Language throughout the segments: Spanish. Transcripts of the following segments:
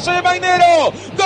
Platense de Mainero. ¡Gol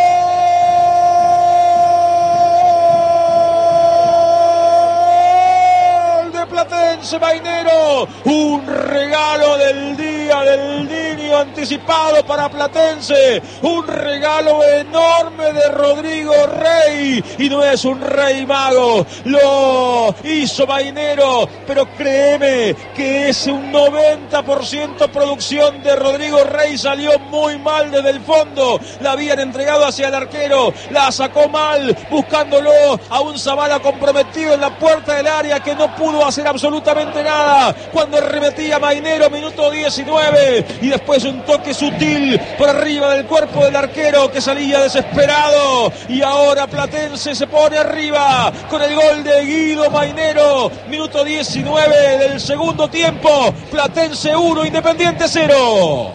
de Platense Mainero! Un regalo del día del niño anticipado para Platense. Un regalo enorme de Rodrigo Rey. Y no es un Rey mago. Lo hizo Mainero. Pero créeme que es un 90% producción de Rodrigo Rey. Salió muy mal desde el fondo. La habían entregado hacia el arquero. La sacó mal, buscándolo a un Zavala comprometido en la puerta del área que no pudo hacer absolutamente nada. Cuando remetía Mainero, minuto 19. Y después un toque sutil por arriba del cuerpo del arquero que salía desesperado. Y ahora Platense se pone arriba con el gol de Guido Mainero. Minuto 19 del segundo tiempo. Platense 1, Independiente 0.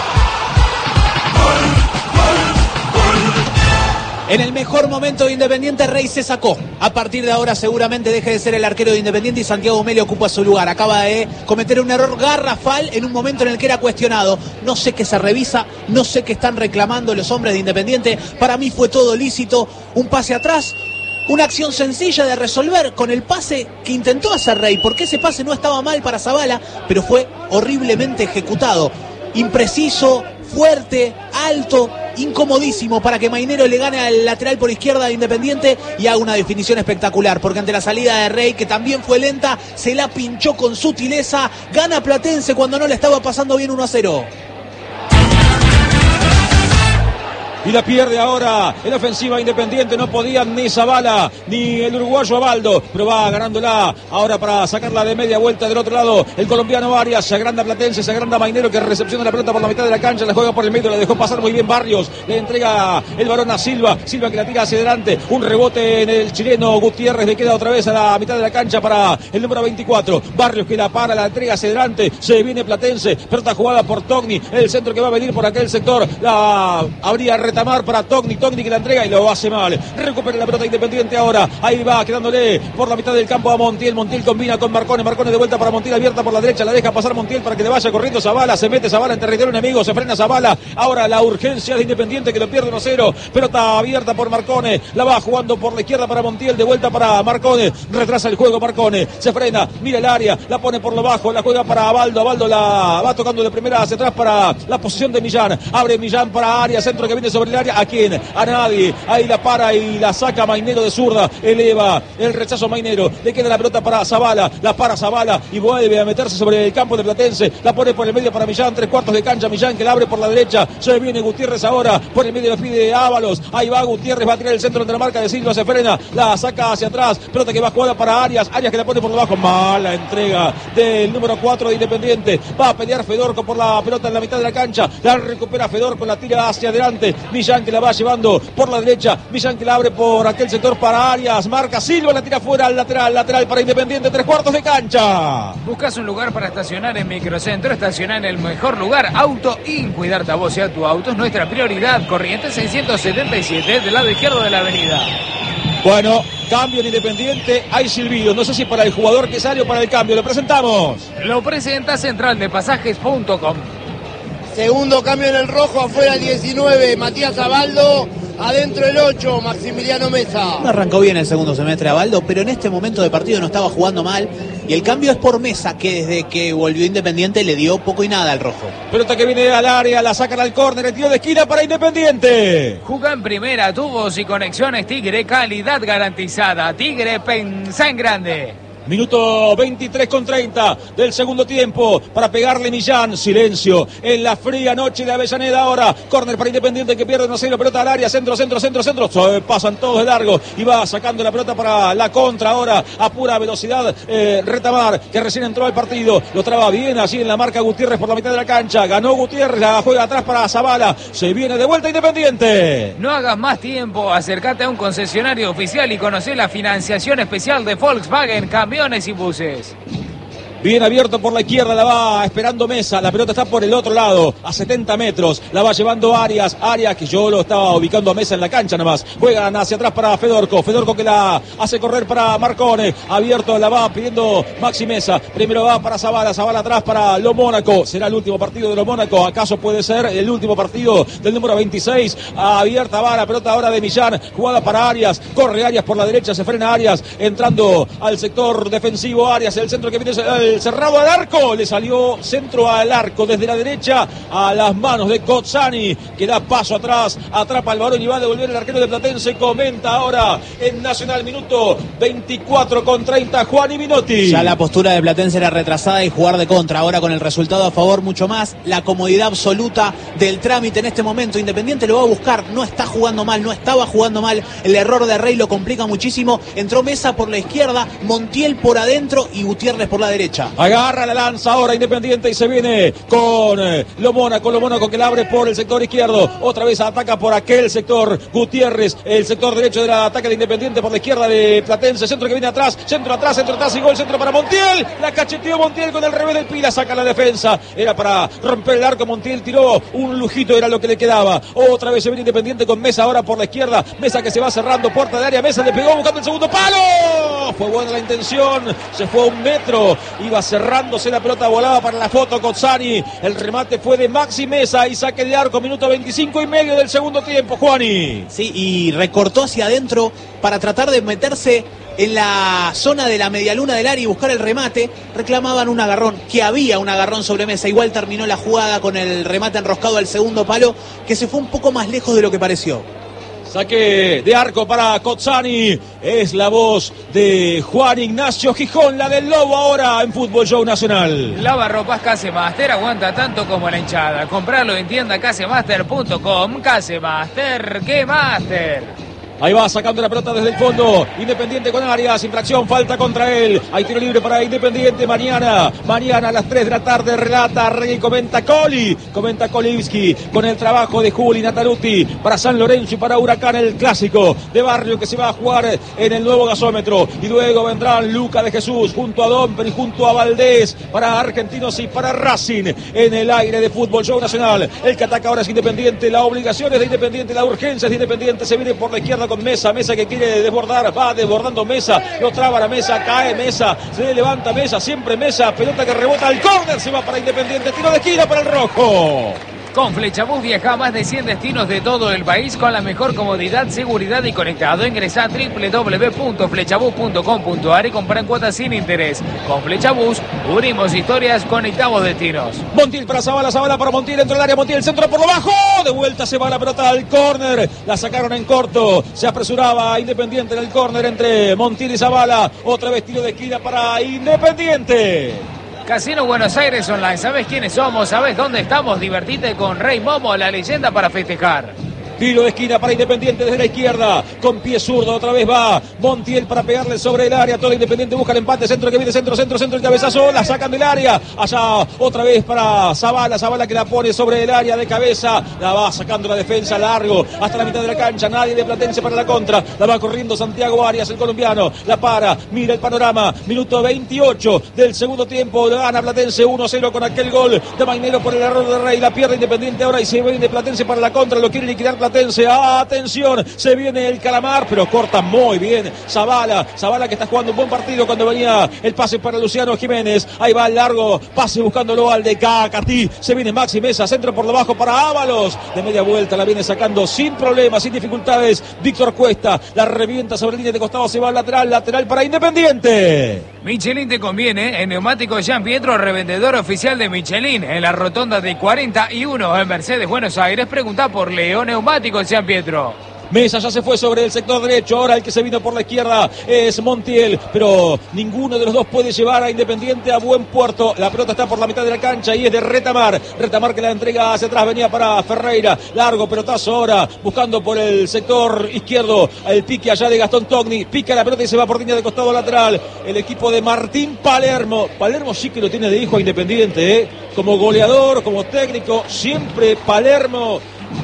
En el mejor momento de Independiente, Rey se sacó. A partir de ahora seguramente deje de ser el arquero de Independiente y Santiago Meli ocupa su lugar. Acaba de cometer un error garrafal en un momento en el que era cuestionado. No sé qué se revisa, no sé qué están reclamando los hombres de Independiente. Para mí fue todo lícito. Un pase atrás, una acción sencilla de resolver con el pase que intentó hacer Rey. Porque ese pase no estaba mal para Zavala, pero fue horriblemente ejecutado. Impreciso, fuerte, alto, incomodísimo para que Mainero le gane al lateral por izquierda de Independiente y haga una definición espectacular, porque ante la salida de Rey, que también fue lenta, se la pinchó con sutileza. Gana Platense cuando no le estaba pasando bien 1-0. Y la pierde ahora en ofensiva Independiente. No podían ni Zavala ni el uruguayo Abaldo, pero va ganándola ahora para sacarla de media vuelta del otro lado. El colombiano Arias. Se agranda Platense, se agranda Mainero, que recepciona la pelota por la mitad de la cancha. La juega por el medio, la dejó pasar muy bien Barrios. Le entrega el balón a Silva. Silva que la tira hacia adelante. Un rebote en el chileno Gutiérrez. Le queda otra vez a la mitad de la cancha para el número 24. Barrios que la para, la entrega hacia adelante. Se viene Platense. Pelota jugada por Togni. El centro que va a venir por aquel sector. La habría Tamar para Togni que la entrega y lo hace mal. Recupera la pelota Independiente ahora. Ahí va quedándole por la mitad del campo a Montiel. Montiel combina con Marcone. Marcone de vuelta para Montiel, abierta por la derecha. La deja pasar Montiel para que le vaya corriendo Zavala. Se mete Zavala en territorio enemigo. Se frena Zavala. Ahora la urgencia de Independiente que lo pierde 1-0. Pelota abierta por Marcone. La va jugando por la izquierda para Montiel. De vuelta para Marcone. Retrasa el juego Marcone. Se frena. Mira el área. La pone por lo bajo. La juega para Abaldo. Abaldo la va tocando de primera hacia atrás para la posición de Millán. Abre Millán para Arias. Centro que viene sobre el área. ¿A quién? A nadie. Ahí la para y la saca Mainero de zurda. Eleva el rechazo Mainero. Le queda la pelota para Zavala. La para Zavala y vuelve a meterse sobre el campo de Platense. La pone por el medio para Millán. 3/4 de cancha. Millán que la abre por la derecha. Se viene Gutiérrez ahora. Por el medio lo pide Ábalos. Ahí va Gutiérrez. Va a tirar el centro entre la marca de Silva. Se frena. La saca hacia atrás. Pelota que va jugada para Arias. Arias que la pone por debajo. Mala entrega del número 4 de Independiente. Va a pelear Fedorco por la pelota en la mitad de la cancha. La recupera Fedorco. La tira hacia adelante. Millán que la va llevando por la derecha. Millán que la abre por aquel sector para Arias. Marca Silva. La tira fuera al lateral para Independiente. 3/4 de cancha. Buscas un lugar para estacionar en Microcentro. Estacionar en el mejor lugar. Auto y cuidarte a vos y a tu auto es nuestra prioridad. Corrientes 677 del lado izquierdo de la avenida. Bueno, cambio en Independiente. Hay silbido. No sé si para el jugador que sale o para el cambio. Lo presentamos. Lo presenta centraldepasajes.com. Segundo cambio en el rojo, afuera el 19, Matías Abaldo, adentro el 8, Maximiliano Mesa. No arrancó bien el segundo semestre Abaldo, pero en este momento de partido no estaba jugando mal. Y el cambio es por Mesa, que desde que volvió Independiente le dio poco y nada al rojo. Pelota que viene al área, la sacan al córner, el tiro de esquina para Independiente. Juga en primera, tubos y conexiones Tigre, calidad garantizada. Tigre, pensá en grande. Minuto 23:30 del segundo tiempo para pegarle Millán. Silencio en la fría noche de Avellaneda ahora. Córner para Independiente que pierde 1-0. Pelota al área. Centro. Se pasan todos de largo. Y va sacando la pelota para la contra ahora. A pura velocidad. Retamar que recién entró al partido. Lo traba bien allí en la marca Gutiérrez por la mitad de la cancha. Ganó Gutiérrez. La juega atrás para Zavala. Se viene de vuelta Independiente. No hagas más tiempo. Acércate a un concesionario oficial y conocé la financiación especial de Volkswagen, camiones y buses. Bien abierto por la izquierda, la va esperando Mesa. La pelota está por el otro lado, a 70 metros. La va llevando Arias, que yo lo estaba ubicando a Mesa en la cancha nomás. Juegan hacia atrás para Fedorco que la hace correr para Marcone. Abierto, la va pidiendo Maxi Mesa. Primero va para Zabala atrás para Lo Mónaco. ¿Será el último partido de Lo Mónaco? ¿Acaso puede ser el último partido del número 26? Abierta va la pelota ahora de Millán. Jugada para Arias. Corre Arias por la derecha, se frena Arias. Entrando al sector defensivo Arias. El centro que viene el cerrado al arco. Le salió centro al arco desde la derecha a las manos de Cozzani, que da paso atrás. Atrapa al varón y va a devolver el arquero de Platense. Comenta ahora en Nacional, minuto 24:30, Juan y Minotti. Ya la postura de Platense era retrasada y jugar de contra. Ahora con el resultado a favor mucho más. La comodidad absoluta del trámite en este momento. Independiente lo va a buscar. No está jugando mal, no estaba jugando mal. El error de Rey lo complica muchísimo. Entró Mesa por la izquierda, Montiel por adentro y Gutiérrez por la derecha. Agarra la lanza ahora Independiente y se viene con Lo Mónaco que la abre por el sector izquierdo. Otra vez ataca por aquel sector Gutiérrez, el sector derecho del ataque de Independiente por la izquierda de Platense. Centro que viene atrás, centro atrás y gol. Centro para Montiel. La cacheteó Montiel con el revés del Pila. Saca la defensa. Era para romper el arco. Montiel tiró un lujito, era lo que le quedaba. Otra vez se viene Independiente con Mesa ahora por la izquierda. Mesa que se va cerrando, puerta de área. Mesa le pegó buscando el segundo palo. Fue buena la intención. Se fue a 1 metro. Iba cerrándose la pelota, volaba para la foto Cozzani. El remate fue de Maxi Mesa y saque de arco. Minuto 25:30 del segundo tiempo, Juani. Sí, y recortó hacia adentro para tratar de meterse en la zona de la medialuna del área y buscar el remate. Reclamaban un agarrón, que había un agarrón sobre Mesa. Igual terminó la jugada con el remate enroscado al segundo palo, que se fue un poco más lejos de lo que pareció. Saque de arco para Cozzani. Es la voz de Juan Ignacio Gijón, la del Lobo ahora en Fútbol Show Nacional. Lavarropas Casemaster aguanta tanto como la hinchada. Comprarlo en tienda casemaster.com. Casemaster, ¡qué master! Ahí va sacando la pelota desde el fondo. Independiente con Arias. Infracción, falta contra él. Hay tiro libre para Independiente. Mañana a las 3 de la tarde relata, Rey, comenta Kolivsky con el trabajo de Juli Nataruti para San Lorenzo y para Huracán, el clásico de barrio que se va a jugar en el nuevo gasómetro. Y luego vendrán Luca de Jesús junto a Domper y junto a Valdés para Argentinos y para Racing en el aire de Fútbol Show Nacional. El que ataca ahora es Independiente. La obligación es de Independiente, la urgencia es de Independiente. Se viene por la izquierda con Mesa que quiere desbordar, va desbordando Mesa, lo traba la Mesa, cae Mesa, se levanta Mesa, siempre Mesa, pelota que rebota al córner, se va para Independiente, tiro de esquina para el rojo. Con Flechabús viaja a más de 100 destinos de todo el país con la mejor comodidad, seguridad y conectado. Ingresa a www.flechabús.com.ar y compra en cuotas sin interés. Con Flechabús unimos historias, conectamos destinos. Montiel para Zabala para Montiel, dentro del área, Montiel, centro por lo bajo, de vuelta se va la pelota al córner, la sacaron en corto, se apresuraba Independiente en el córner entre Montiel y Zabala. Otra vez tiro de esquina para Independiente. Casino Buenos Aires Online. ¿Sabes quiénes somos? ¿Sabes dónde estamos? Divertite con Rey Momo, la leyenda para festejar. Tiro de esquina para Independiente desde la izquierda. Con pie zurdo otra vez va Montiel para pegarle sobre el área. Todo Independiente busca el empate. Centro que viene, centro y cabezazo. La sacan del área. Allá otra vez para Zabala que la pone sobre el área de cabeza. La va sacando la defensa largo hasta la mitad de la cancha. Nadie de Platense para la contra. La va corriendo Santiago Arias, el colombiano. La para, mira el panorama. Minuto 28 del segundo tiempo. Lo gana Platense 1-0 con aquel gol de Mainero por el error de Rey. La pierde Independiente ahora y se viene Platense para la contra. Lo quiere liquidar Platense. Atención, se viene el calamar, pero corta muy bien Zabala que está jugando un buen partido cuando venía el pase para Luciano Jiménez. Ahí va el largo pase buscándolo al de Cacatí. Se viene Maxi Mesa, centro por debajo para Ábalos. De media vuelta la viene sacando sin problemas, sin dificultades. Víctor Cuesta la revienta sobre línea de costado, se va al lateral para Independiente. Michelin te conviene. En Neumáticos Jean Pietro, revendedor oficial de Michelin. En la rotonda de 41 en Mercedes, Buenos Aires. Pregunta por Leo Neumáticos Jean Pietro. Mesa ya se fue sobre el sector derecho, ahora el que se vino por la izquierda es Montiel, pero ninguno de los dos puede llevar a Independiente a buen puerto. La pelota está por la mitad de la cancha y es de Retamar que la entrega hacia atrás, venía para Ferreira, largo pelotazo ahora, buscando por el sector izquierdo, el pique allá de Gastón Togni, pica la pelota y se va por línea de costado lateral, el equipo de Martín Palermo sí que lo tiene de hijo a Independiente, como goleador, como técnico, siempre Palermo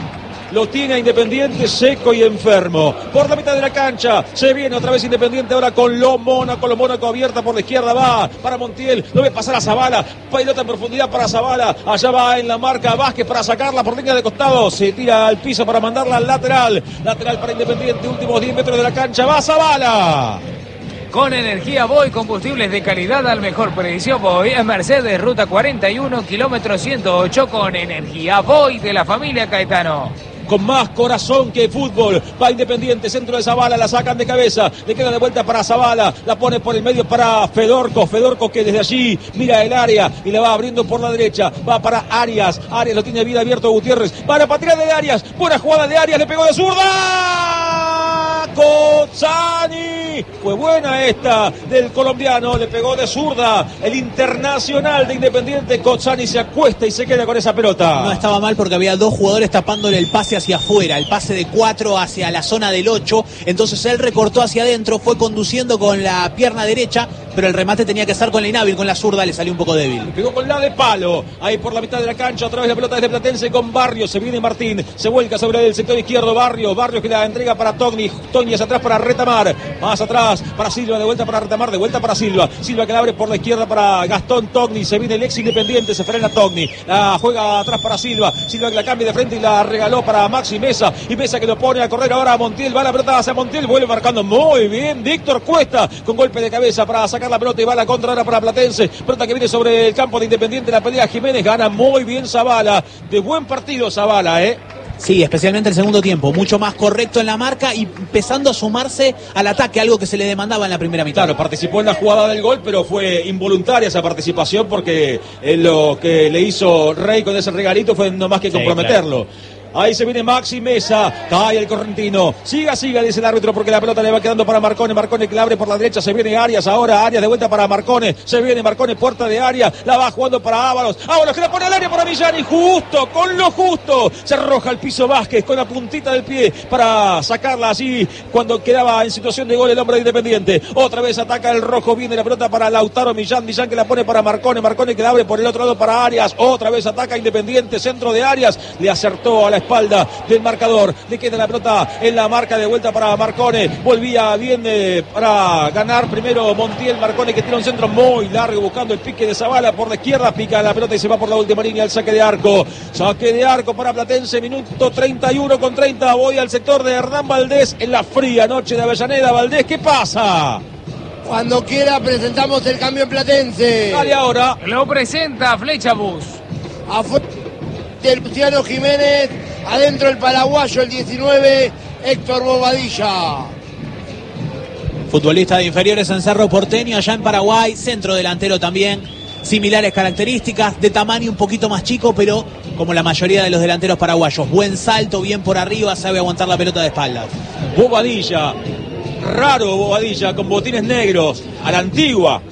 lo tiene a Independiente seco y enfermo. Por la mitad de la cancha se viene otra vez Independiente ahora con lo Mónaco abierta por la izquierda, va para Montiel, lo ve pasar a Zavala, pelota en profundidad para Zavala, allá va en la marca Vázquez para sacarla por línea de costado, se tira al piso para mandarla al lateral para Independiente, últimos 10 metros de la cancha, va Zavala. Con energía Voy, combustibles de calidad al mejor precio. Voy en Mercedes, ruta 41, kilómetro 108, con energía Voy de la familia Caetano. Con más corazón que fútbol, va Independiente, centro de Zavala, la sacan de cabeza, le queda de vuelta para Zavala, la pone por el medio para Fedorco que desde allí mira el área y la va abriendo por la derecha, va para Arias lo tiene bien abierto Gutiérrez, para patear de Arias, buena jugada de Arias, le pegó de zurda, Cozzani, fue buena esta del colombiano, le pegó de zurda, el internacional de Independiente, Cozzani se acuesta y se queda con esa pelota. No estaba mal porque había dos jugadores tapándole el pase hacia afuera, el pase de 4 hacia la zona del 8, entonces él recortó hacia adentro, fue conduciendo con la pierna derecha, pero el remate tenía que estar con la inhábil, con la zurda le salió un poco débil. Pegó con la de palo, ahí por la mitad de la cancha, otra vez la pelota desde Platense con Barrios, se viene Martín, se vuelca sobre el sector izquierdo, Barrios que la entrega para Togni hacia atrás para Retamar, más atrás para Silva, de vuelta para Retamar, de vuelta para Silva que la abre por la izquierda para Gastón Togni, se viene el ex Independiente, se frena Togni, la juega atrás para Silva que la cambia de frente y la regaló para Maxi Mesa, y Mesa que lo pone a correr ahora a Montiel, va la pelota hacia Montiel, vuelve marcando muy bien Víctor Cuesta, con golpe de cabeza para sacar la pelota y va la contra ahora para Platense, pelota que viene sobre el campo de Independiente, la pelea Jiménez, gana muy bien Zavala, de buen partido Zavala, Sí, especialmente el segundo tiempo, mucho más correcto en la marca y empezando a sumarse al ataque, algo que se le demandaba en la primera mitad. Claro, participó en la jugada del gol, pero fue involuntaria esa participación porque lo que le hizo Rey con ese regalito fue no más que comprometerlo. Claro. Ahí se viene Maxi Mesa, cae el correntino, siga, dice el árbitro porque la pelota le va quedando para Marcone que la abre por la derecha, se viene Arias ahora, Arias de vuelta para Marcone, se viene Marcone, puerta de Arias, la va jugando para Ábalos que la pone al área para Villani, con lo justo, se arroja al piso Vázquez con la puntita del pie para sacarla así cuando quedaba en situación de gol el hombre de Independiente, otra vez ataca el rojo, viene la pelota para Lautaro Millán que la pone para Marcone que la abre por el otro lado para Arias, otra vez ataca Independiente, centro de Arias, le acertó a la espalda del marcador, le queda la pelota en la marca de vuelta para Marcone, volvía bien para ganar primero Montiel, Marcone que tira un centro muy largo buscando el pique de Zavala por la izquierda, pica la pelota y se va por la última línea al saque de arco para Platense, minuto 31 con 30, voy al sector de Hernán Valdés en la fría noche de Avellaneda. Valdés, ¿qué pasa? Cuando quiera presentamos el cambio en Platense. Dale ahora. Lo presenta Flecha Bus. Afuera el Luciano Jiménez, adentro el paraguayo, el 19, Héctor Bobadilla. Futbolista de inferiores en Cerro Porteño, allá en Paraguay, centro delantero también, similares características, de tamaño un poquito más chico, pero como la mayoría de los delanteros paraguayos, buen salto, bien por arriba, sabe aguantar la pelota de espaldas. Bobadilla, raro Bobadilla, con botines negros, a la antigua,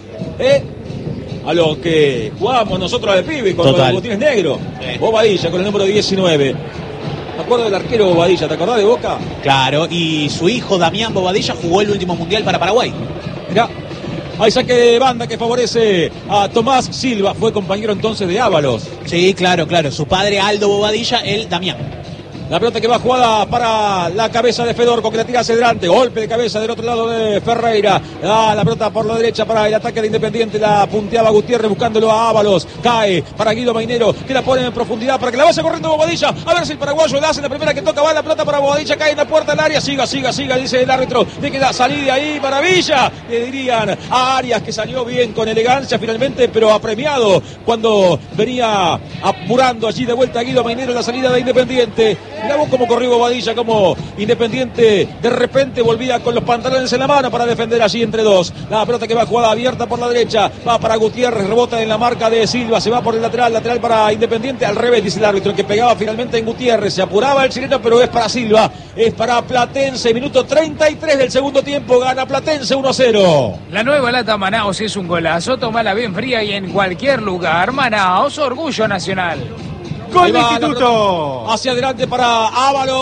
a lo que jugábamos nosotros de pibe con los botines negros. Bobadilla con el número 19. Me acuerdo del arquero Bobadilla, ¿te acordás de Boca? Claro, y su hijo Damián Bobadilla jugó el último mundial para Paraguay. Mirá, hay saque de banda que favorece a Tomás Silva, fue compañero entonces de Ábalos. Sí, claro, su padre Aldo Bobadilla, él Damián. La pelota que va jugada para la cabeza de Fedorco, que la tira hacia adelante. Golpe de cabeza del otro lado de Ferreira. La pelota por la derecha para el ataque de Independiente. La punteaba Gutiérrez buscándolo a Ábalos. Cae para Guido Mainero, que la pone en profundidad para que la vaya corriendo Bobadilla. A ver si el paraguayo la hace la primera que toca. Va la pelota para Bobadilla. Cae en la puerta del área. Siga, dice el árbitro. De que la salida de ahí, maravilla. Le dirían a Arias, que salió bien con elegancia finalmente, pero apremiado cuando venía apurando allí de vuelta Guido Mainero en la salida de Independiente. Mirá vos cómo corrió Bobadilla, como Independiente de repente volvía con los pantalones en la mano para defender allí entre dos. La pelota que va jugada abierta por la derecha, va para Gutiérrez, rebota en la marca de Silva, se va por el lateral para Independiente, al revés dice el árbitro, que pegaba finalmente en Gutiérrez, se apuraba el chileno, pero es para Silva, es para Platense, minuto 33 del segundo tiempo, gana Platense 1-0. La nueva lata Manaos es un golazo, tomala bien fría y en cualquier lugar. Manaos, orgullo nacional. Gol de Instituto. Hacia adelante para Ábalos.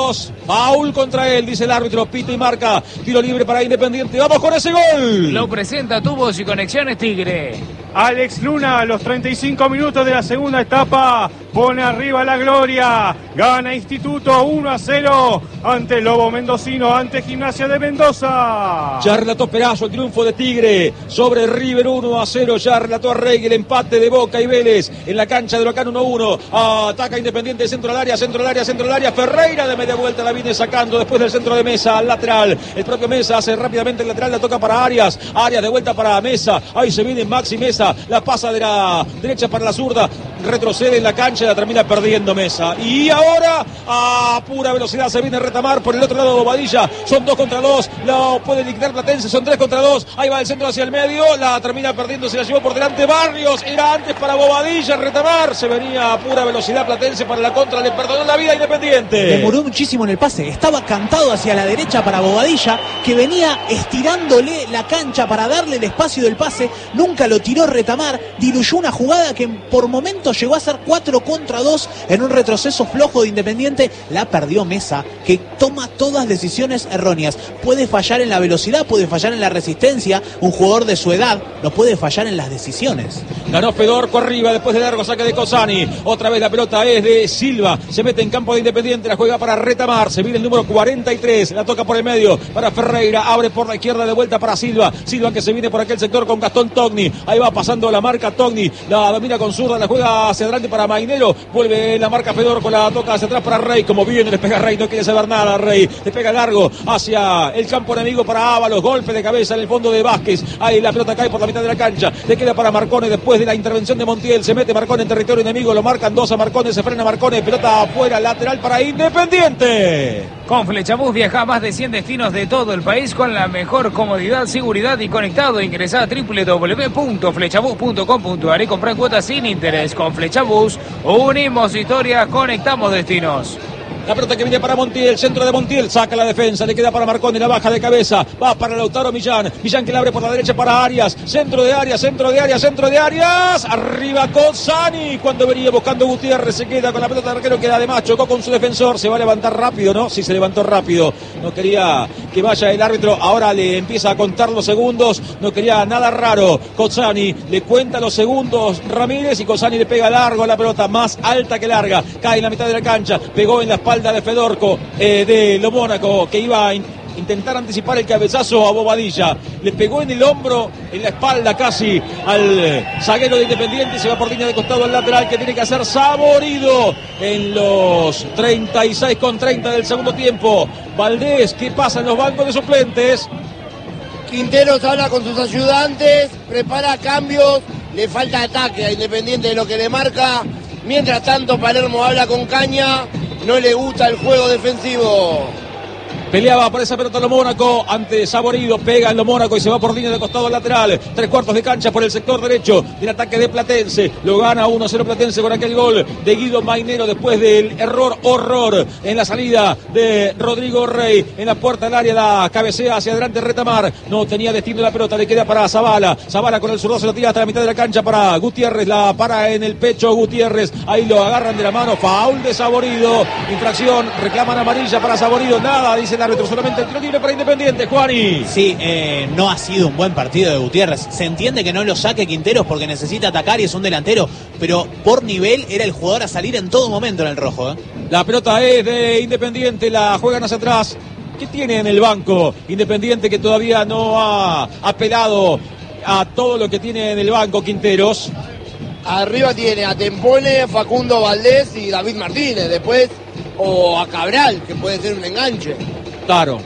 Foul contra él, dice el árbitro. Pita y marca. Tiro libre para Independiente. ¡Vamos con ese gol! Lo presenta Tubos y Conexiones Tigre. Alex Luna, a los 35 minutos de la segunda etapa, pone arriba la gloria. Gana Instituto 1-0 ante Lobo Mendocino, ante Gimnasia de Mendoza. Ya relató Perazo el triunfo de Tigre sobre River 1-0. Ya relató Arregui el empate de Boca y Vélez en la cancha de Huracán 1-1. Ataca Independiente, centro al área, centro al área, centro al área. Ferreira de media vuelta la viene sacando después del centro de Mesa al lateral. El propio Mesa hace rápidamente el lateral, la toca para Arias. Arias de vuelta para Mesa. Ahí se viene Maxi Mesa. La pasa de la derecha para la zurda. Retrocede en la cancha y la termina perdiendo Mesa. Y ahora a pura velocidad se viene Retamar por el otro lado de Bobadilla. Son 2 contra 2. Lo puede liquidar Platense. Son 3 contra 2. Ahí va el centro hacia el medio. La termina perdiendo. Se la llevó por delante Barrios. Era antes para Bobadilla. Retamar. Se venía a pura velocidad Platense para la contra. Le perdonó la vida a Independiente. Demoró muchísimo en el pase. Estaba cantado hacia la derecha para Bobadilla, que venía estirándole la cancha para darle el espacio del pase. Nunca lo tiró Retamar. Diluyó una jugada que por momentos llegó a ser 4 contra 2 en un retroceso flojo de Independiente. La perdió Mesa, que toma todas decisiones erróneas. Puede fallar en la velocidad, puede fallar en la resistencia. Un jugador de su edad no puede fallar en las decisiones. Ganó Fedorco arriba después de largo saque de Cosani. Otra vez la pelota es de Silva. Se mete en campo de Independiente. La juega para Retamar. Se viene el número 43. La toca por el medio para Ferreira. Abre por la izquierda de vuelta para Silva. Silva que se viene por aquel sector con Gastón Togni. Ahí va pasando la marca Togni. La domina con zurda. La juega hacia adelante para Mainero. Vuelve la marca Fedorco. La toca hacia atrás para Rey. Como viene, le pega Rey. No quiere saber nada Rey. Le pega largo hacia el campo enemigo para Ábalos. Golpe de cabeza en el fondo de Vázquez. Ahí la pelota cae por la mitad de la cancha. Le queda para Marcone después de la intervención de Montiel. Se mete Marcone en territorio enemigo. Lo marcan 2 a Marcone. Se frena Marcone. Pelota afuera. Lateral para Independiente. Con Flechabús viaja a más de 100 destinos de todo el país con la mejor comodidad, seguridad y conectado. Ingresá a www.flechabús.com.ar y comprá cuotas sin interés. Con Flechabús unimos historias, conectamos destinos. La pelota que viene para Montiel, centro de Montiel, saca la defensa, le queda para Marconi, la baja de cabeza, va para Lautaro Millán, Millán que la abre por la derecha para Arias, centro de Arias, centro de Arias, centro de Arias, arriba Cosani, cuando venía buscando Gutiérrez, se queda con la pelota de arquero, queda además, chocó con su defensor, se va a levantar rápido, ¿no? Sí, se levantó rápido, no quería que vaya el árbitro, ahora le empieza a contar los segundos, no quería nada raro, Cosani le cuenta los segundos Ramírez y Cosani le pega largo a la pelota, más alta que larga, cae en la mitad de la cancha, pegó en la espalda de Fedorco, de Lo Mónaco, que iba a intentar anticipar el cabezazo a Bobadilla, le pegó en el hombro, en la espalda casi al zaguero de Independiente, se va por línea de costado al lateral que tiene que hacer Saborido en los 36,30 del segundo tiempo. Valdés, ¿qué pasa en los bancos de suplentes? Quinteros habla con sus ayudantes, prepara cambios, le falta ataque a Independiente de lo que le marca. Mientras tanto Palermo habla con Caña, no le gusta el juego defensivo. Peleaba por esa pelota Lo Mónaco ante Saborido, pega en Lo Mónaco y se va por línea de costado lateral. 3/4 de cancha por el sector derecho del ataque de Platense. Lo gana 1-0 Platense con aquel gol de Guido Mainero después del horror en la salida de Rodrigo Rey. En la puerta del área la cabecea hacia adelante Retamar. No tenía destino la pelota, le queda para Zavala. Zavala con el zurdo se lo tira hasta la mitad de la cancha para Gutiérrez. La para en el pecho Gutiérrez. Ahí lo agarran de la mano. Faul de Saborido. Infracción. Reclaman amarilla para Saborido. Nada, dice el árbitro, solamente el tiro libre para Independiente, Juani. Sí, no ha sido un buen partido de Gutiérrez. Se entiende que no lo saque Quinteros porque necesita atacar y es un delantero, pero por nivel era el jugador a salir en todo momento en el rojo. La pelota es de Independiente, la juegan hacia atrás. ¿Qué tiene en el banco Independiente que todavía no ha apelado a todo lo que tiene en el banco Quinteros? Arriba tiene a Tempone, Facundo Valdés y David Martínez. Después, o a Cabral, que puede ser un enganche. Claro.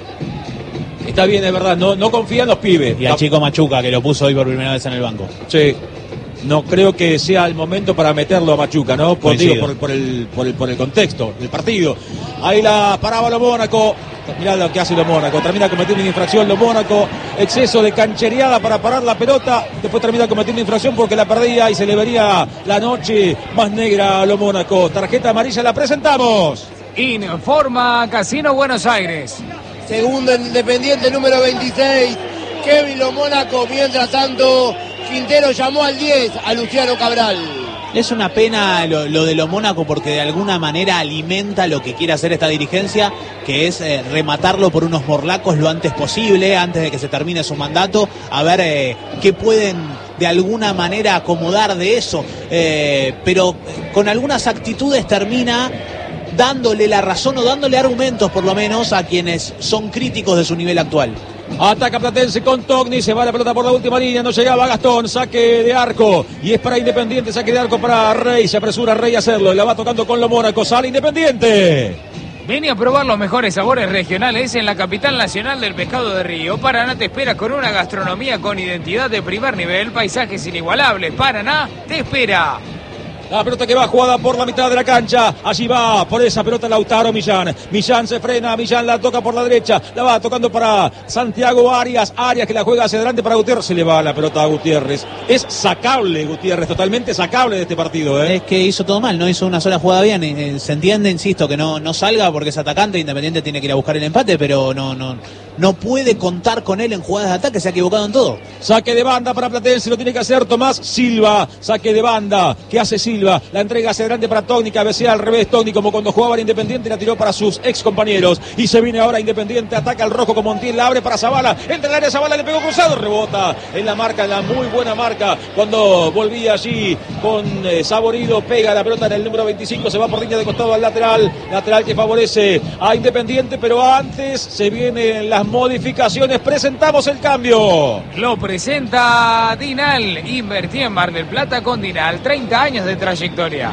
Está bien, es verdad, no confía en los pibes. Y al chico Machuca, que lo puso hoy por primera vez en el banco. Sí. No creo que sea el momento para meterlo a Machuca, ¿no? Por el contexto del partido. Ahí la paraba Lo Mónaco. Mirá lo que hace Lo Mónaco. Termina cometiendo una infracción Lo Mónaco. Exceso de canchereada para parar la pelota. Después termina cometiendo infracción porque la perdía y se le vería la noche más negra a Lo Mónaco. Tarjeta amarilla la presentamos. Informa Casino Buenos Aires. Segundo en Independiente, número 26, Kevin Lo Mónaco. Mientras tanto, Quintero llamó al 10, a Luciano Cabral. Es una pena lo de lo Mónaco, porque de alguna manera alimenta lo que quiere hacer esta dirigencia, que es rematarlo por unos morlacos lo antes posible, antes de que se termine su mandato, a ver qué pueden de alguna manera acomodar de eso, pero con algunas actitudes termina dándole la razón o dándole argumentos por lo menos a quienes son críticos de su nivel actual. Ataca Platense con Togni, se va la pelota por la última línea, no llegaba Gastón, saque de arco, y es para Independiente, saque de arco para Rey, se apresura Rey a hacerlo, la va tocando con lo Mónaco, sale Independiente. Vení a probar los mejores sabores regionales en la capital nacional del pescado de Río. Paraná te espera con una gastronomía con identidad de primer nivel, paisajes inigualables. Paraná te espera. La pelota que va jugada por la mitad de la cancha. Allí va por esa pelota Lautaro Millán. Millán se frena, Millán la toca por la derecha. La va tocando para Santiago Arias. Arias que la juega hacia adelante para Gutiérrez. Se le va la pelota a Gutiérrez. Es sacable Gutiérrez, totalmente sacable de este partido. Es que hizo todo mal, no hizo una sola jugada bien. Se entiende, insisto, que no salga porque es atacante. Independiente tiene que ir a buscar el empate, pero no puede contar con él en jugadas de ataque. Se ha equivocado en todo. Saque de banda para Platense, lo tiene que hacer Tomás Silva. Saque de banda, ¿qué hace Silva? La entrega hacia adelante para Togni, cabecea al revés Togni, como cuando jugaba en Independiente, la tiró para sus ex compañeros. Y se viene ahora Independiente, ataca al rojo con Montiel, la abre para Zavala, entra el área, Zavala le pegó cruzado, rebota en la marca, en la muy buena marca, cuando volvía allí con Saborido, pega la pelota en el número 25, se va por línea de costado al lateral que favorece a Independiente, pero antes se vienen las modificaciones, presentamos el cambio. Lo presenta Dinal, invertí en Mar del Plata con Dinal, 30 años de trayectoria.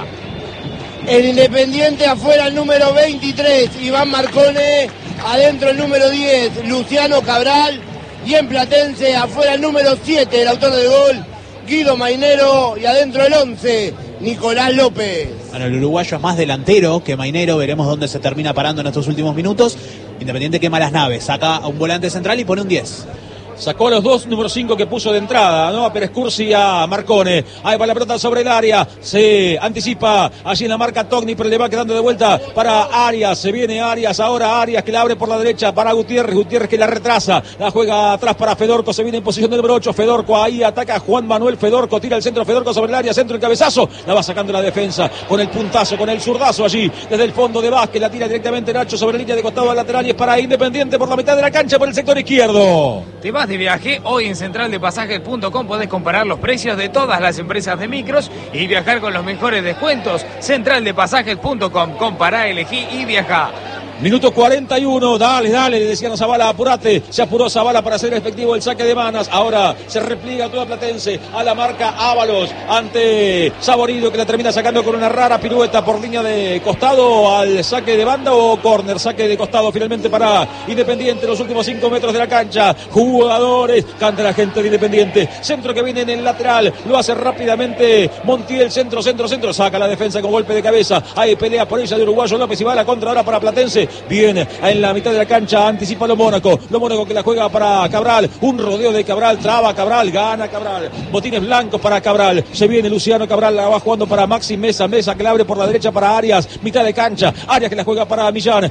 El Independiente afuera el número 23, Iván Marcone, adentro el número 10, Luciano Cabral, y en Platense afuera el número 7, el autor del gol, Guido Mainero, y adentro el 11, Nicolás López. Bueno, el uruguayo es más delantero que Mainero, veremos dónde se termina parando en estos últimos minutos. Independiente quema las naves, saca a un volante central y pone un 10. Sacó a los dos número 5 que puso de entrada, ¿no? A Pérez Cursi y a Marcone. Ahí va la pelota sobre el área. Se anticipa allí en la marca Togni, pero le va quedando de vuelta para Arias. Se viene Arias, ahora Arias que la abre por la derecha para Gutiérrez. Gutiérrez que la retrasa. La juega atrás para Fedorco. Se viene en posición del número 8. Fedorco ahí ataca Juan Manuel Fedorco. Tira el centro Fedorco sobre el área. Centro el cabezazo. La va sacando la defensa con el puntazo, con el zurdazo allí. Desde el fondo de Vázquez. La tira directamente Nacho sobre la línea de costado al lateral. Y es para Independiente por la mitad de la cancha por el sector izquierdo. Te vas de viaje, hoy en centraldepasajes.com podés comparar los precios de todas las empresas de micros y viajar con los mejores descuentos. Centraldepasajes.com, compará, elegí y viajá. Minuto 41, dale, le decían a Zavala, apurate, se apuró Zavala para hacer efectivo el saque de manas, ahora se repliega toda Platense a la marca Ábalos ante Saborido que la termina sacando con una rara pirueta por línea de costado al saque de banda o córner, saque de costado finalmente para Independiente, los últimos 5 metros de la cancha, jugadores, canta la gente de Independiente, centro que viene en el lateral, lo hace rápidamente Montiel, centro, saca la defensa con golpe de cabeza, ahí pelea por ella de Uruguayo López y va a la contra ahora para Platense. Viene en la mitad de la cancha, anticipa lo Mónaco que la juega para Cabral, un rodeo de Cabral, traba Cabral, gana Cabral, botines blancos para Cabral, se viene Luciano Cabral, la va jugando para Maxi Mesa que la abre por la derecha para Arias, mitad de cancha, Arias que la juega para Millán,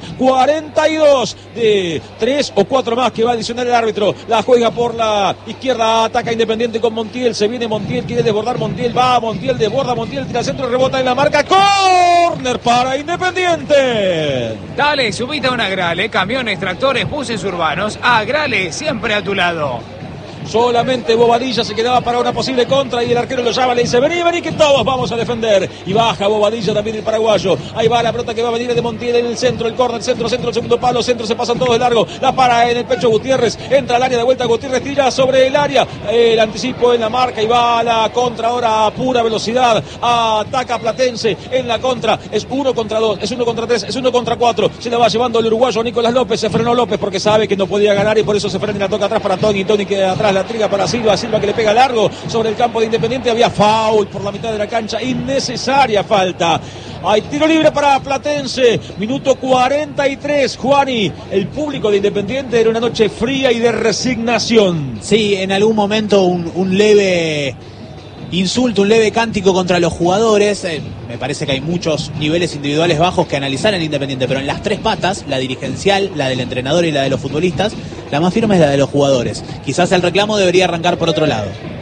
42 de 3 o 4 más que va a adicionar el árbitro, la juega por la izquierda, ataca Independiente con Montiel, se viene Montiel, quiere desbordar Montiel, va Montiel, desborda Montiel, tira centro, rebota en la marca, córner para Independiente. Dale, subite a un Agrale, camiones, tractores, buses urbanos. Agrale, siempre a tu lado. Solamente Bobadilla se quedaba para una posible contra y el arquero lo llama, le dice vení que todos vamos a defender, y baja Bobadilla también el paraguayo, ahí va la pelota que va a venir de Montiel en el centro, el córner, centro, el segundo palo, centro, se pasan todos de largo, la para en el pecho Gutiérrez, entra al área de vuelta Gutiérrez, tira sobre el área, el anticipo en la marca y va a la contra ahora a pura velocidad, ataca Platense en la contra, es 1 contra 2, es 1 contra 3, es 1 contra 4, se la va llevando el uruguayo Nicolás López, se frenó López porque sabe que no podía ganar y por eso se frena y la toca atrás para Togni que atrás la triga para Silva que le pega largo sobre el campo de Independiente, había foul por la mitad de la cancha, innecesaria falta. Hay tiro libre para Platense, minuto 43, Juani, el público de Independiente era una noche fría y de resignación. Sí, en algún momento un leve insulto, un leve cántico contra los jugadores. Me parece que hay muchos niveles individuales bajos que analizar en Independiente, pero en las tres patas, la dirigencial, la del entrenador y la de los futbolistas, la más firme es la de los jugadores. Quizás el reclamo debería arrancar por otro lado.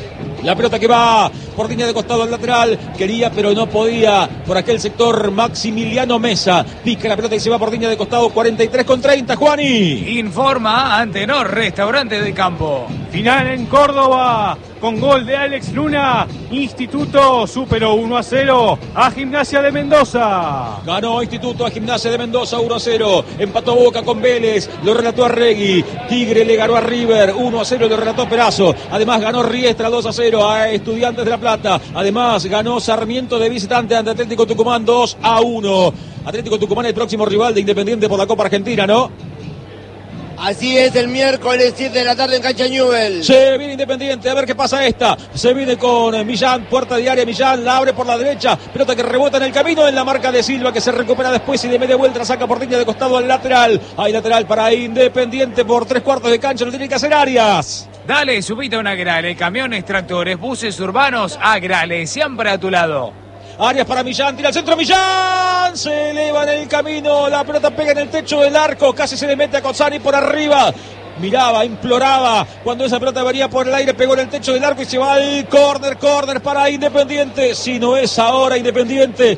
La pelota que va por línea de costado al lateral. Quería pero no podía. Por aquel sector Maximiliano Mesa. Pica la pelota y se va por línea de costado. 43-30, Juani. Informa Antenor, restaurante de campo. Final en Córdoba, con gol de Alex Luna. Instituto superó 1-0 a Gimnasia de Mendoza. Ganó Instituto a Gimnasia de Mendoza 1-0. Empató Boca con Vélez. Lo relató Arregui. Tigre le ganó a River 1-0. Lo relató Perazo. Además ganó Riestra 2-0 a Estudiantes de La Plata. Además ganó Sarmiento de visitante ante Atlético Tucumán 2-1. Atlético Tucumán el próximo rival de Independiente por la Copa Argentina, ¿no? Así es, el miércoles 7 de la tarde en cancha Newell. Se viene Independiente, a ver qué pasa esta. Se viene con Millán, puerta de área, Millán la abre por la derecha. Pelota que rebota en el camino en la marca de Silva, que se recupera después y de media vuelta saca por línea de costado al lateral. Hay lateral para Independiente por 3/4 de cancha, lo tiene que hacer Arias. Dale, subite a un Agrale, camiones, tractores, buses urbanos, Agrale, siempre a tu lado. Arias para Millán, tira al centro, Millán, se eleva en el camino, la pelota pega en el techo del arco, casi se le mete a Cozzani por arriba. Miraba, imploraba, cuando esa pelota venía por el aire, pegó en el techo del arco y se va al córner para Independiente. Si no es ahora Independiente,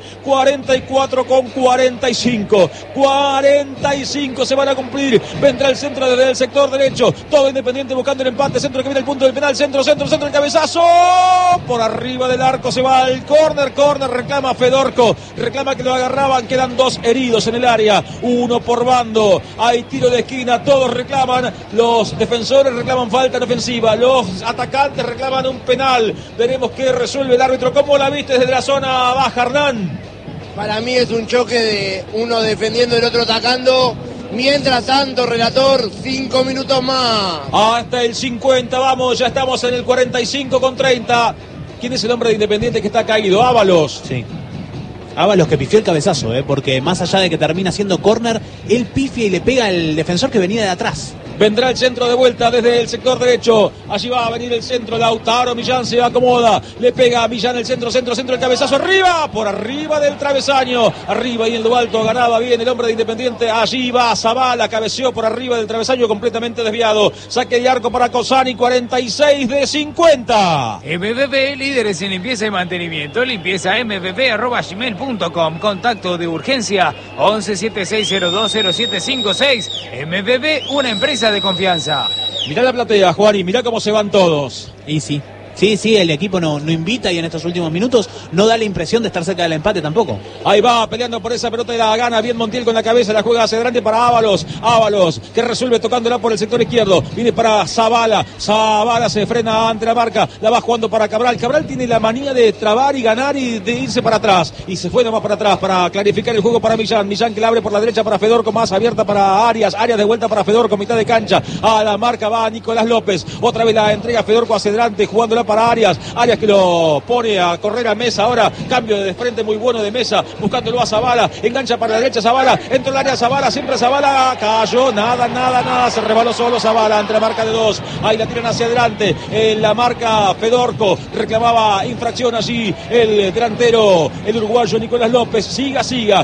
44-45. 45 se van a cumplir. Vendrá el centro desde el sector derecho. Todo Independiente buscando el empate. Centro que viene el punto del penal. Centro, el cabezazo. Por arriba del arco se va al córner. Reclama Fedorco. Reclama que lo agarraban. Quedan 2 heridos en el área. 1 por bando. Hay tiro de esquina. Todos reclaman. Los defensores reclaman falta en ofensiva. Los atacantes reclaman un penal. Veremos qué resuelve el árbitro. ¿Cómo la viste desde la zona baja, Hernán? Para mí es un choque de uno defendiendo y el otro atacando. Mientras tanto, relator, 5 minutos más. Hasta el 50, vamos, ya estamos en el 45-30. ¿Quién es el hombre de Independiente que está caído? Ábalos. Sí. Ábalos que pifió el cabezazo, porque más allá de que termina siendo córner, él pifia y le pega al defensor que venía de atrás. Vendrá el centro de vuelta desde el sector derecho. Allí va a venir el centro. Lautaro Millán se acomoda. Le pega a Millán el centro, el cabezazo arriba. Por arriba del travesaño. Arriba y en lo alto ganaba bien el hombre de Independiente. Allí va Zabala. Cabeció por arriba del travesaño completamente desviado. Saque de arco para Cozzani. 46-50. MBB, líderes en limpieza y mantenimiento. Limpieza mbb@gmail.com. Contacto de urgencia 1176020756. MBB, una empresa de confianza. Mirá la platea, Juan, y mirá cómo se van todos. Y sí. Sí, el equipo no invita y en estos últimos minutos no da la impresión de estar cerca del empate tampoco. Ahí va peleando por esa pelota y la gana bien Montiel con la cabeza, la juega hacia adelante para Ábalos, que resuelve tocándola por el sector izquierdo, viene para Zabala se frena ante la marca, la va jugando para Cabral tiene la manía de trabar y ganar y de irse para atrás, y se fue nomás para atrás para clarificar el juego para Millán que la abre por la derecha para Fedorco, más abierta para Arias de vuelta para Fedorco, mitad de cancha, a la marca va Nicolás López, otra vez la entrega Fedorco hacia adelante, jugándola para Arias que lo pone a correr a Mesa ahora, cambio de frente muy bueno de Mesa, buscándolo a Zabala, engancha para la derecha Zabala, entró el área Zabala, siempre Zabala, cayó, nada, se rebaló solo Zabala ante la marca de 2, ahí la tiran hacia adelante, en la marca Fedorco, reclamaba infracción allí el delantero, el uruguayo Nicolás López, siga,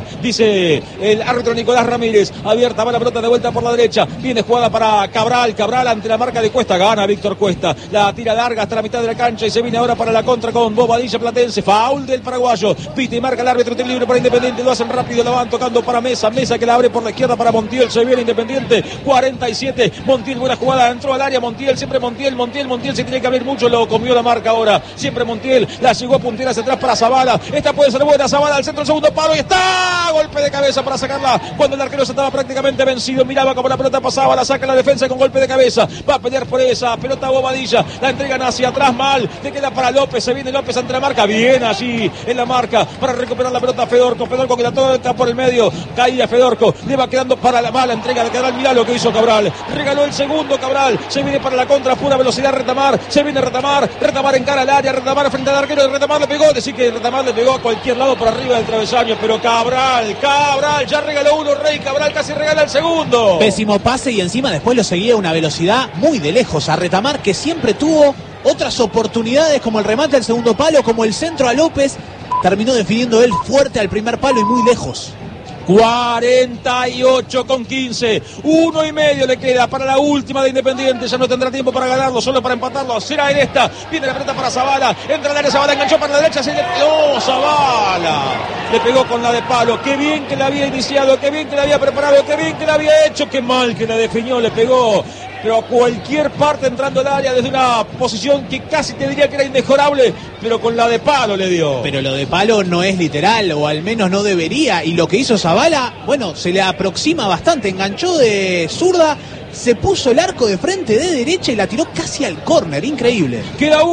dice el árbitro Nicolás Ramírez, abierta va la pelota de vuelta por la derecha, viene jugada para Cabral ante la marca de Cuesta, gana Víctor Cuesta, la tira larga hasta la mitad de la cancha y se viene ahora para la contra con Bobadilla Platense, foul del paraguayo, pita y marca el árbitro, tiro libre para Independiente, lo hacen rápido, la van tocando para Mesa que la abre por la izquierda para Montiel, se viene Independiente, 47, Montiel, buena jugada, entró al área Montiel, siempre Montiel, se tiene que abrir mucho, lo comió la marca ahora, siempre Montiel, la llegó a puntear hacia atrás para Zabala, esta puede ser buena, Zabala al centro, el segundo palo y está, golpe de cabeza para sacarla, cuando el arquero se estaba prácticamente vencido, miraba como la pelota pasaba, la saca la defensa con golpe de cabeza, va a pelear por esa, pelota Bobadilla, la entregan hacia atrás mal, te queda para López, se viene López ante la marca, bien allí en la marca para recuperar la pelota Fedorco que la toca por el medio, caía Fedorco, le va quedando para la mala entrega de Cabral, mirá lo que hizo Cabral, regaló el segundo Cabral, se viene para la contra, pura velocidad Retamar, se viene Retamar en cara al área, Retamar frente al arquero, Retamar le pegó, decir que Retamar le pegó a cualquier lado por arriba del travesaño, pero Cabral, ya regaló uno, Rey Cabral casi regala el segundo. Pésimo pase y encima después lo seguía a una velocidad muy de lejos a Retamar, que siempre tuvo otras oportunidades como el remate al segundo palo, como el centro a López, terminó definiendo él fuerte al primer palo y muy lejos. 48,15. 1,5 le queda para la última de Independiente. Ya no tendrá tiempo para ganarlo, solo para empatarlo. Será en esta. Viene la pelota para Zavala. Entra al área Zavala, enganchó para la derecha. Se le pegó Zavala. Le pegó con la de palo. Qué bien que la había iniciado, qué bien que la había preparado, qué bien que la había hecho. Qué mal que la definió, le pegó. Pero a cualquier parte entrando al área desde una posición que casi te diría que era inmejorable, pero con la de palo le dio. Pero lo de palo no es literal, o al menos no debería. Y lo que hizo Zavala, bueno, se le aproxima bastante. Enganchó de zurda, se puso el arco de frente de derecha y la tiró casi al córner. Increíble. Queda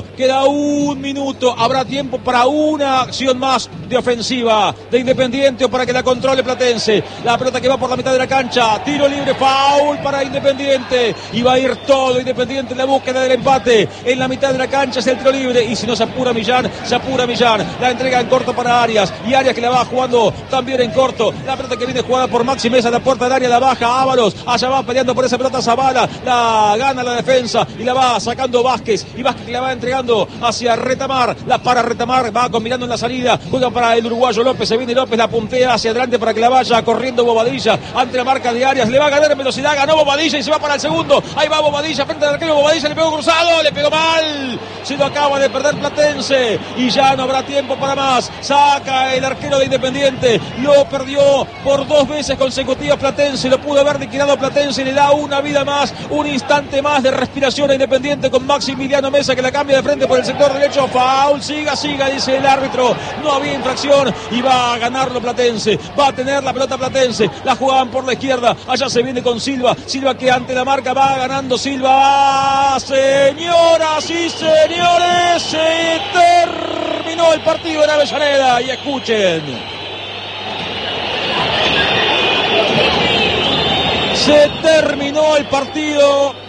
un minuto. Habrá tiempo para una acción más de ofensiva de Independiente o para que la controle Platense. La pelota que va por la mitad de la cancha. Tiro libre, foul para Independiente. Y va a ir todo Independiente en la búsqueda del empate. En la mitad de la cancha es el tiro libre. Y si no se apura Millán, se apura Millán. La entrega en corto para Arias. Y Arias que la va jugando también en corto. La pelota que viene jugada por Maxi Mesa. La puerta del área la baja Ábalos. Allá va peleando por esa pelota Zavala. La gana la defensa. Y la va sacando Vázquez. Y Vázquez que la va entregando hacia Retamar. La para Retamar. Va combinando en la salida. Juega para el uruguayo López. Se viene López. La puntea hacia adelante para que la vaya corriendo Bobadilla. Ante la marca de Arias. Le va a ganar en velocidad. Ganó Bobadilla y se va para el segundo. Ahí va Bobadilla frente al arquero. Bobadilla le pegó cruzado. Le pegó mal. Se lo acaba de perder Platense. Y ya no habrá tiempo para más. Saca el arquero de Independiente. Lo perdió por 2 veces consecutivas Platense. Lo pudo haber liquidado Platense. Le da una vida más. Un instante más de respiración a Independiente con Maximiliano Mesa que la cambia de frente por el sector derecho. Foul. Siga, dice el árbitro. No había infracción. Y va a ganarlo Platense. Va a tener la pelota Platense. La jugaban por la izquierda. Allá se viene con Silva. Silva que ante la marca va ganando Silva. Señoras y señores, se terminó el partido en Avellaneda. Y escuchen. Se terminó el partido